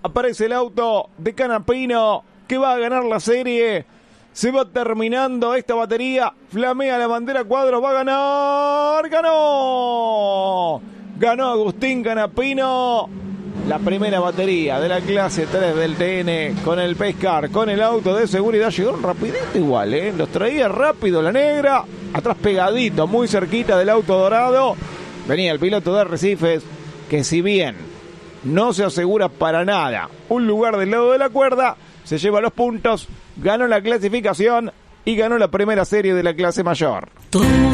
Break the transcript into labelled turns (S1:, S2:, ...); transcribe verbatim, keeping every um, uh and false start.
S1: aparece el auto de Canapino que va a ganar la serie. Se va terminando esta batería. Flamea la bandera Cuadros. Va a ganar. ¡Ganó! Ganó Agustín Canapino. La primera batería de la clase tres del T N con el Pescar, con el auto de seguridad. Llegó rapidito igual, ¿eh? Los traía rápido la negra. Atrás pegadito, muy cerquita del auto dorado. Venía el piloto de Arrecifes, que si bien no se asegura para nada un lugar del lado de la cuerda, se lleva los puntos, ganó la clasificación y ganó la primera serie de la clase mayor.